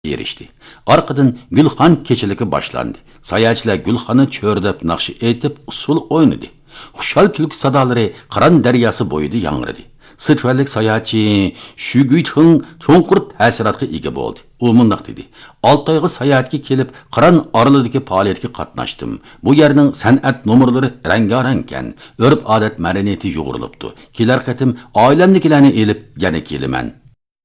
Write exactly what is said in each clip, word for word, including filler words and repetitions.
erişdi. Arkadan Gülxan keçiligi başlandı. Sayaçlar Gülxan'ı çördep nakşı etip usul oynadı. Xuşal külk sadaları Qaran deryası boyudu yangradı. Sıçvallik sayaçı şu güçün çoğunqur təsiratı ega oldu. O mundaq dedi. altı ayғы sayahatga kelib Qaran aralıdaki faaliyetga qatnaşdım. Bu yerning san'at nomerlari rangarankan, örp odat madaniyati yo'g'rilibdi. Kelar qatim oilamnikilarni elib yana kelaman.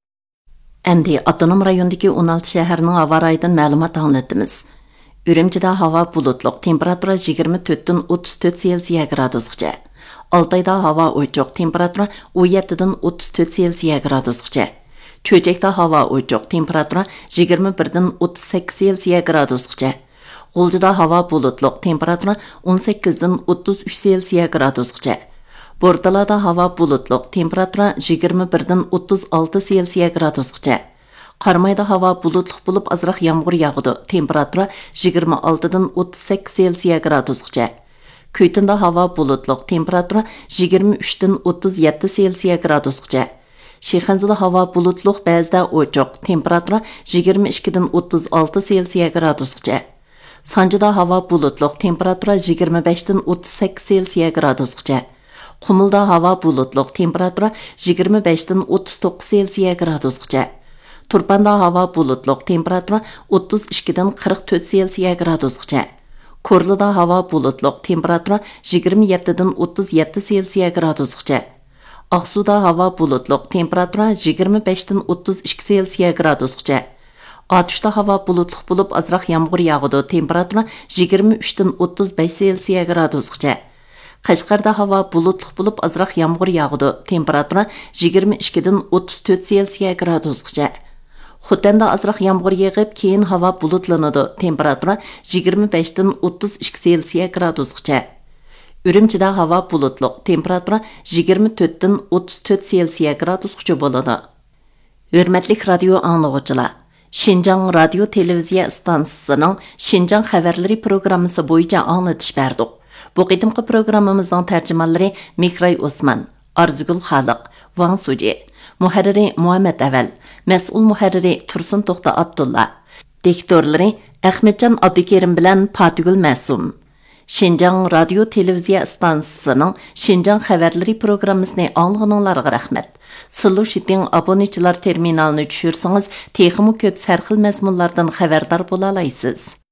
Әмді Атоном райондагы он алты шәһәрнең һава райынан мәгълүмат аңлатабыз. Үрümчидә һава булутлык, температура yigirma to'rtdan o'ttiz to'rt Selsiya градусгача. Алтайда һава o'choq, температура o'n yettidan o'ttiz to'rt Selsiya градусгача. Чөчәктә һава o'choq, температура yigirma birdan o'ttiz sakkiz Selsiya градусгача. G'uljida һава bulutluq, temperatura o'n sakkizdan o'ttiz uch Selsiya gradusgacha. Bortalada һава bulutluq, temperatura yigirma birdan o'ttiz olti Selsiya gradusgacha. Qarmayda һава bulutluq bo'lib azroq yomg'ir yog'adi, temperatura yigirma oltidan o'ttiz sakkiz Selsiya gradusgacha. Kuytinda һава bulutluq, temperatura yigirma uchdan o'ttiz yetti Selsiya gradusgacha. Shixanzada һава bulutluq, ba'zida o'choq, temperatura yigirma ikkidan o'ttiz olti Selsiya gradusgacha. Sanjida һава bulutluq, temperatura yigirma beshdan o'ttiz sakkiz Selsiya gradusgacha. Qumulda һава bulutluq, temperatura yigirma beshdan o'ttiz to'qqiz Selsiya gradusgacha. Turpanda һава bulutluq, temperatura o'ttiz ikkidan qirq to'rt Selsiya gradusgacha. Korlida һава bulutluq, temperatura yigirma yettidan o'ttiz yetti Selsiya gradusgacha. Aqsuda һава bulutluq, temperatura yigirma beshdan o'ttiz ikki Selsiya gradusgacha. Atışda hava bulutluq bo'lib azroq yomg'ir yog'adi, temperatura yigirma uchdan o'ttiz besh Selsiya gradusgacha. Qashqarda hava bulutluq bo'lib azroq yomg'ir yog'adi, temperatura yigirma ikkidan o'ttiz to'rt Selsiya gradusgacha. Xotanda azroq yomg'ir yog'ib, keyin hava bulutlanadi, temperatura yigirma beshdan o'ttiz ikki Selsiya gradusgacha. Urumchida hava bulutluq, temperatura yigirma to'rtdan o'ttiz to'rt Selsiya gradusgacha bo'ladi. Hurmatli radio anglovchilar, Şinjan Radio Televiziya stansiyasining Şinjan xabarlari programmasi bo'yicha anglatish berdik. Bu qitimqi programmamizning tarjimonlari Mikray Osman, Arzugul Xaliq, Van Suji, muharriri Muhammad Aval, mas'ul muharriri Tursun To'xta Abdulla, diktorlari Ahmedjon Abdukerim bilan Fatigul Masum. Şinjan Radio Televiziya stansiyasining Şinjan xabarlari programmasini anglag'aninglarga rahmat. Sulu Shiting abonechilar terminalini tushirsangiz, texmi ko'p sarxil mazmunlardan xabardor bo'la olasiz.